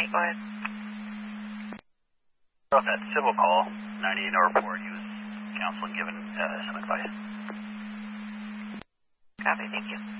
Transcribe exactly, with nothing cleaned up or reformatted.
eight, go ahead. Off that civil call, ninety-eight no report, he was counseling given uh, some advice. Copy, thank you.